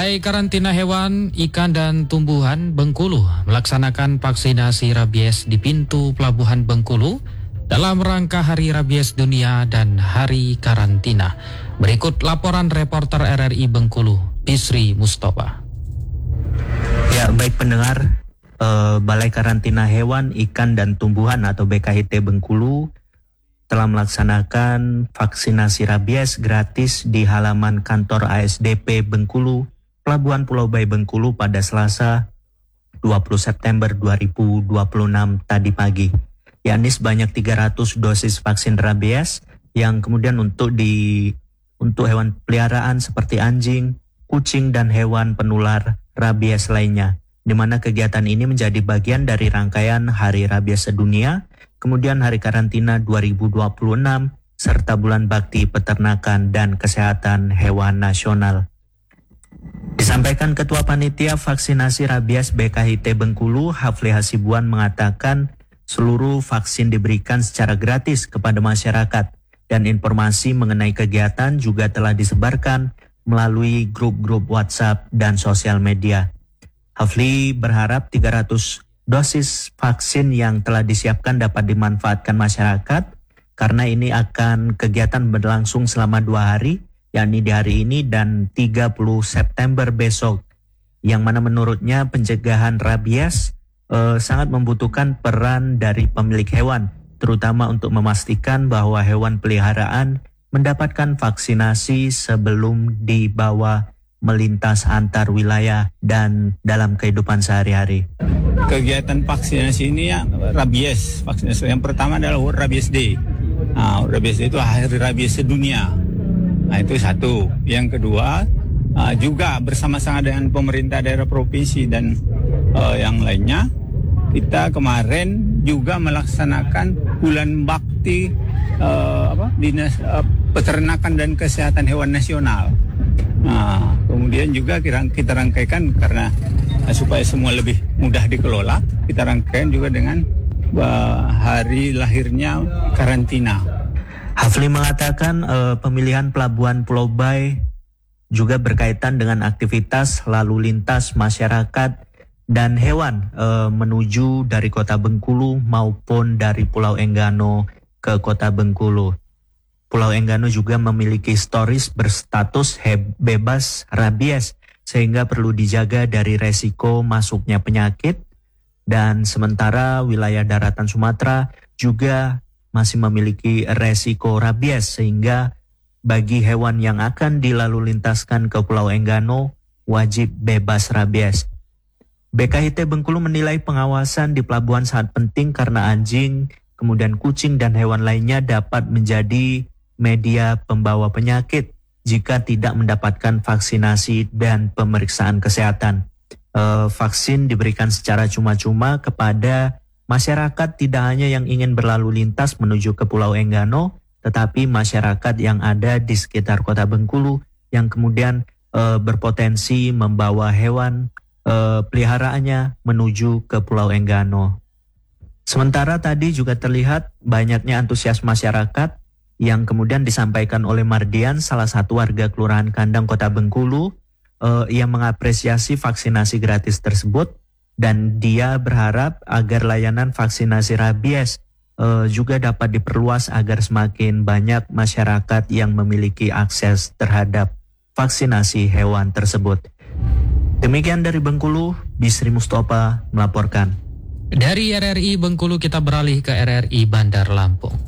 Balai Karantina Hewan, Ikan dan Tumbuhan Bengkulu melaksanakan vaksinasi rabies di pintu Pelabuhan Bengkulu dalam rangka Hari Rabies Dunia dan Hari Karantina. Berikut laporan reporter RRI Bengkulu, Bisri Mustafa. Ya, baik pendengar, Balai Karantina Hewan, Ikan dan Tumbuhan atau BKHT Bengkulu telah melaksanakan vaksinasi rabies gratis di halaman kantor ASDP Bengkulu, Pelabuhan Pulau Bayi Bengkulu pada Selasa 20 September 2026 tadi pagi. Yakni sebanyak 300 dosis vaksin rabies yang kemudian untuk hewan peliharaan seperti anjing, kucing dan hewan penular rabies lainnya. Di mana kegiatan ini menjadi bagian dari rangkaian Hari Rabies Sedunia, kemudian Hari Karantina 2026, serta Bulan Bakti Peternakan dan Kesehatan Hewan Nasional. Disampaikan Ketua Panitia Vaksinasi Rabies BKHT Bengkulu, Hafli Hasibuan, mengatakan seluruh vaksin diberikan secara gratis kepada masyarakat dan informasi mengenai kegiatan juga telah disebarkan melalui grup-grup WhatsApp dan sosial media. Hafli berharap 300 dosis vaksin yang telah disiapkan dapat dimanfaatkan masyarakat karena ini akan kegiatan berlangsung selama 2 hari, yakni di hari ini dan 30 September besok, yang mana menurutnya pencegahan rabies sangat membutuhkan peran dari pemilik hewan, terutama untuk memastikan bahwa hewan peliharaan mendapatkan vaksinasi sebelum dibawa melintas antar wilayah dan dalam kehidupan sehari-hari. Kegiatan vaksinasi ini ya rabies. Vaksinasi yang pertama adalah World Rabies Day. Rabies Day itu Hari Rabies Sedunia. Nah, itu satu. Yang kedua, juga bersama-sama dengan pemerintah daerah provinsi dan yang lainnya, kita kemarin juga melaksanakan Bulan Bakti Dinas Peternakan dan Kesehatan Hewan Nasional. Nah, kemudian juga kita rangkaikan karena supaya semua lebih mudah dikelola, kita rangkaikan juga dengan hari lahirnya karantina. Hafli mengatakan pemilihan Pelabuhan Pulau Bayi juga berkaitan dengan aktivitas lalu lintas masyarakat dan hewan menuju dari Kota Bengkulu maupun dari Pulau Enggano ke Kota Bengkulu. Pulau Enggano juga memiliki historis berstatus bebas rabies sehingga perlu dijaga dari resiko masuknya penyakit, dan sementara wilayah daratan Sumatera juga masih memiliki resiko rabies sehingga bagi hewan yang akan dilalu lintaskan ke Pulau Enggano wajib bebas rabies. BKHT Bengkulu menilai pengawasan di pelabuhan sangat penting karena anjing, kemudian kucing dan hewan lainnya dapat menjadi media pembawa penyakit jika tidak mendapatkan vaksinasi dan pemeriksaan kesehatan. Vaksin diberikan secara cuma-cuma kepada masyarakat tidak hanya yang ingin berlalu lintas menuju ke Pulau Enggano, tetapi masyarakat yang ada di sekitar Kota Bengkulu yang kemudian berpotensi membawa hewan peliharaannya menuju ke Pulau Enggano. Sementara tadi juga terlihat banyaknya antusias masyarakat yang kemudian disampaikan oleh Mardian, salah satu warga Kelurahan Kandang Kota Bengkulu, yang mengapresiasi vaksinasi gratis tersebut, dan dia berharap agar layanan vaksinasi rabies juga dapat diperluas agar semakin banyak masyarakat yang memiliki akses terhadap vaksinasi hewan tersebut. Demikian dari Bengkulu, Bisri Mustafa melaporkan. Dari RRI Bengkulu kita beralih ke RRI Bandar Lampung.